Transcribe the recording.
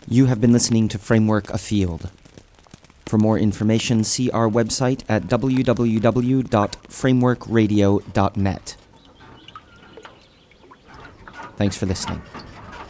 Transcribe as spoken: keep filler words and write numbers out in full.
You have been listening to Framework Afield. For more information, see our website at w w w dot framework radio dot net. Thanks for listening.